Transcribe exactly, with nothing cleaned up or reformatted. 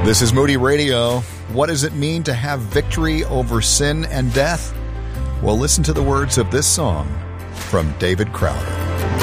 This is Moody Radio. What does it mean to have victory over sin and death? Well, listen to the words of this song from David Crowder.